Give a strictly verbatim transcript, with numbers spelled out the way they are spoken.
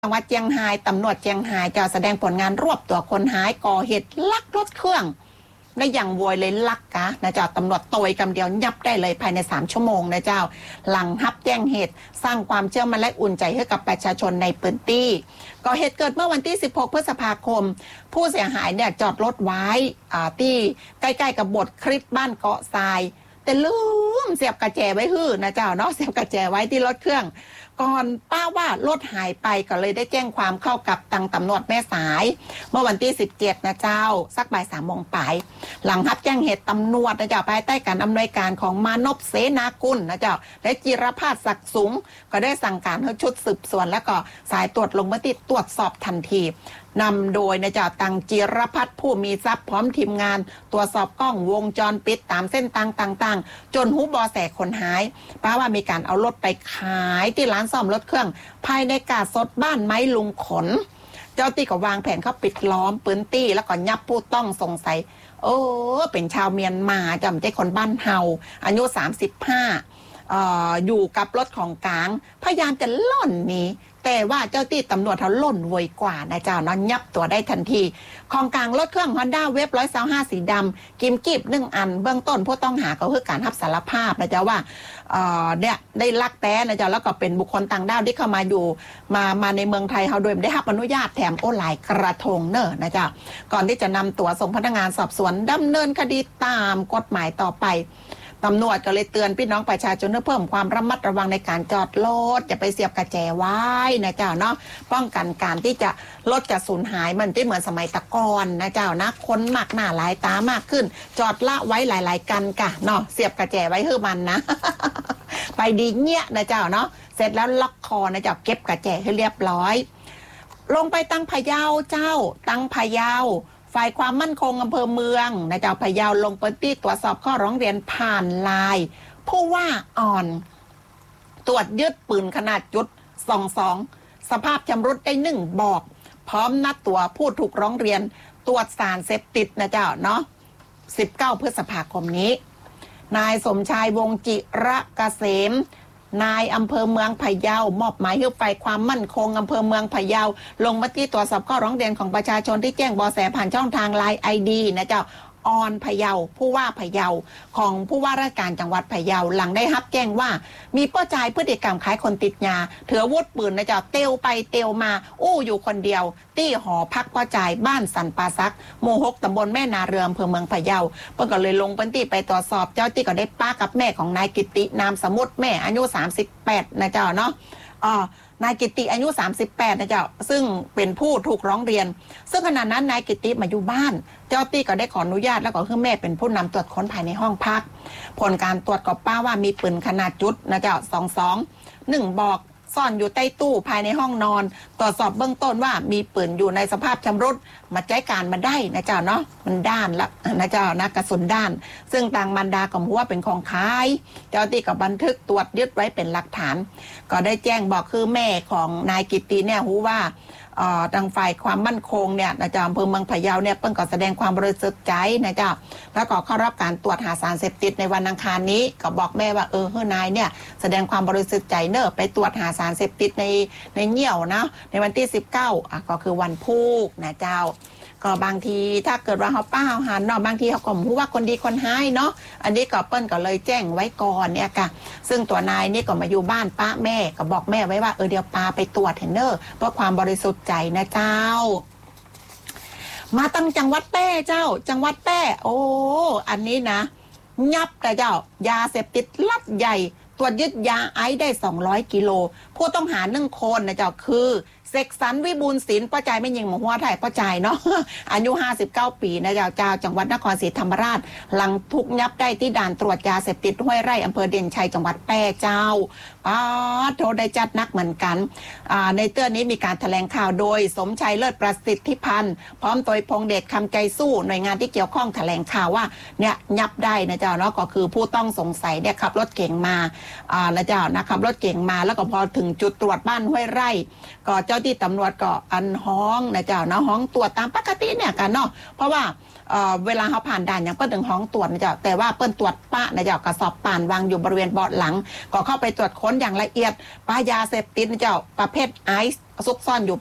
จังหวัดเชียงรายตำรวจเชียงรายจะแสดงผลงานรวบตัวคนหายก่อเหตุลักรถเครื่องได้อย่างโวยเลยลักกะนะเจ้าตำรวจโตยกำเดียวยับได้เลยภายในสามชั่วโมงนะเจ้าหลังรับแจ้งเหตุสร้างความเชื่อมั่นและอุ่นใจให้กับประชาชนในพื้นที่ก่อเหตุเกิดเมื่อวันที่สิบหกพฤษภาคมผู้เสียหายเนี่ยจอดรถไว้ที่ใกล้ๆกับบทคริสบ้านเกาะทรายแต่ลืมเสียบกระแจไว้ฮื้อนะเจ้าเนาะเสียบกระแจไว้ที่รถเครื่องก่อนป้าว่ารถหายไปก็เลยได้แจ้งความเข้ากับตังตำรวจแม่สายเมื่อวันที่สิบเจ็ดนะเจ้าสักบ่ายสามโมงปลายหลังรับแจ้งเหตุตำรวจนะเจ้าภายใต้การอำนวยการของมานพเสนากุลนะเจ้าและจิรพาสศักดิ์สูงก็ได้สั่งการให้ชุดสืบสวนและก็สายตรวจลงพื้นที่ตรวจสอบทันทีนำโดยนะเจ้าตังจิรพัฒน์ผู้มีทรัพย์พร้อมทีมงานตรวจสอบกล้องวงจรปิดตามเส้นทางต่างๆจนหูบอแสคนหายเพราะว่ามีการเอารถไปขายที่ร้านซ่อมรถเครื่องภายในกาดสดบ้านไม้ลุงขนเจ้าตี้ก็วางแผนเข้าปิดล้อมปืนตี้แล้วก็ยับผู้ต้องสงสัยโอ้เป็นชาวเมียนมาจำใจคนบ้านเฮาอายุสามสิบห้าเอ่ออยู่กับรถของกลางพยายามจะล่อนหนีแต่ว่าเจ้าที่ตำรวจเขาล่นไวกว่านะเจ้านอนยับตัวได้ทันทีของกลางรถเครื่อง Hondaเวฟร้อยสาวห้าสีดำกิมกีบหนึ่งอันเบื้องต้นผู้ต้องหาก็คือการรับสารภาพนะเจ้าว่าเอ่อเนี่ยได้ลักแต้นะเจ้าแล้วก็เป็นบุคคลต่างด้าวที่เข้ามาอยู่มามาในเมืองไทยเขาโดยไม่ได้รับอนุญาตแถมโอ้หลายกระทงเนอะนะเจ้าก่อนที่จะนำตัวส่งพนักงานสอบสวนดำเนินคดีตามกฎหมายต่อไปตำรวจก็เลยเตือนพี่น้องประชาชนให้เพิ่มความระมัดระวังในการจอดรถอย่าไปเสียบกระแจไว้นะเจ้าเนาะป้องกันการที่จะรถจะสูญหายมันที่เหมือนสมัยตะกอนนะเจ้านะคนมากหน้าหลายตามากขึ้นจอดละไว้หลายๆกันกะเนาะเสียบกระแจไว้ให้มันนะ ไปดีเงี้ยนะเจ้าเนาะเสร็จแล้วล็อกคอนะเจ้าเก็บกระแจให้เรียบร้อยลงไปตั้งพะเยาเจ้าตั้งพะเยาฝ่ายความมั่นคงอำเภอเมืองในจังหวัดพะเยาลงพื้นที่ตรวจสอบข้อร้องเรียนผ่านไลน์ผู้ว่าอ่อนตรวจยึดปืนขนาดจุดสองสองสภาพชำรุดได้หนึ่งบอกพร้อมนัดตัวผู้ถูกร้องเรียนตรวจสารเสพติดนะเจ้าเนาะสิบเก้าพฤษภาคมนี้นายสมชายวงจิระเกษมนายอำเภอเมืองพะเยามอบหมายให้ฝ่ายความมั่นคงอำเภอเมืองพะเยาลงมาที่ตรวจสอบข้อร้องเรียนของประชาชนที่แจ้งเบาะแสผ่านช่องทาง ไลน์ ไอ ดี นะเจ้าออนพะเยาผู้ว่าพะเยาของผู้ว่าราชการจังหวัดพะเยาหลังได้รับแจ้งว่ามีป้าจายพฤติกรรมคล้ายคนติดยาถืออาวุธปืนนะเจ้าเตียวไปเตียวมาอู้อยู่คนเดียวที่หอพักป้าจายบ้านสันปาซักหมู่หกตำบลแม่นาเรืออำเภอเมืองพะเยาเพิ่งก็เลยลงพื้นที่ไปตรวจสอบเจ้าที่ก็ได้ป้ากับแม่ของนายกิตินามสมุทรแม่อายุสามสิบแปดนะเจ้าเนาะอ๋อนายกิติอายุสามสิบแปดนะเจ้าซึ่งเป็นผู้ถูกร้องเรียนซึ่งขณะนั้นนายกิติมาอยู่บ้านเจ้าตี้ก็ได้ขออนุญาตแล้วก็คือแม่เป็นผู้นำตรวจค้นภายในห้องพักผลการตรวจก็ป้าว่ามีปืนขนาดจุดนะเจ้าสองสองหนึ่งบอกซ่อนอยู่ใต้ตู้ภายในห้องนอนตรวจสอบเบื้องต้นว่ามีปืนอยู่ในสภาพชำรุดมาใช้การมาได้นะเจ้าเนาะมันด้านละนะเจ้านะกระสุนด้านซึ่งทางบรรดาก็รู้ว่าเป็นของขายเจ้าที่ก็บันทึกตรวจยึดไว้เป็นหลักฐานก็ได้แจ้งบอกคือแม่ของนายกิตติเนี่ยรู้ว่าทางฝ่ายความมั่นคงเนี่ยนะเจ้าอำเภอเมืองพะเยาเนี่ยเพิ่งก็แสดงความบริสุทธิ์ใจนะเจ้าแล้วก็เข้ารับการตรวจหาสารเสพติดในวันอังคารนี้ก็บอกแม่ว่าเออเฮ้ยนายเนี่ยแสดงความบริสุทธิ์ใจเนอะไปตรวจหาสารเสพติดในในเหี่ยวนะในวันที่สิบเก้าอ่ะก็คือวันพุธนะเจ้าก็บางทีถ้าเกิดว่าเขาป้าเขาหันเนาะบางทีเขาก็พูดว่าคนดีคนหายเนาะอันนี้ก็เปิ้ลก็เลยแจ้งไว้ก่อนเนี่ยค่ะซึ่งตัวนายนี่ก็มาอยู่บ้านป้าแม่ก็บอกแม่ไว้ว่าเออเดี๋ยวป้าไปตรวจเห็นเนอะเพื่อความบริสุทธิ์ใจนะเจ้ามาตั้งจังหวัดแป้เจ้าจังหวัดแป้โอ้อันนี้นะยับแต่เจ้ายาเสพติดลัดใหญ่ตรวจยึดยาไอซ์ได้สองร้อยกิโลผู้ต้องหาหนึ่งคนนะเจ้าคือเสกสรรวิบูลศิลป์ป้าใจไม่ยิงหมหัวไทยป้าใจเนาะอายุห้าสิบเก้าปีนะเจ้าเจ้าจังหวัดนครศรีธรรมราชหลังทุกยับได้ที่ด่านตรวจยาเสพติดห้วยไร่อำเภอเด่นชัยจังหวัดแพร่เจ้าป้าโทได้จัดนักเหมือนกันในเตื้อนี้มีการแถลงข่าวโดยสมชัยเลิศประสิทธิพันธ์พร้อมโดยพงเดชคำใจสู้หน่วยงานที่เกี่ยวข้องแถลงข่าวว่าเนี่ยยับได้นะเจ้าเนาะก็คือผู้ต้องสงสัยเนี่ยขับรถเก๋งมานะเจ้านะขับรถเก๋งมาแล้วก็พอถึงจุดตรวจบ้านห้วยไร่ก็เจ้าที่ตำรวจก็อันห้องนะเจ้าเนาะห้องตรวจตามปกติเนี่ยกันเนาะเพราะว่าเวลาเขาผ่านด่านอย่างเปิ้ลถึงห้องตรวจนะเจ้าแต่ว่าเปิ้ลตรวจป้านะเจ้ากระสอบป่านวางอยู่บริเวณเบาะหลังก็เข้าไปตรวจค้นอย่างละเอียดป้ายาเสพติดนะเจ้าประเภทไอซ์ เซุกซ่อนอยู่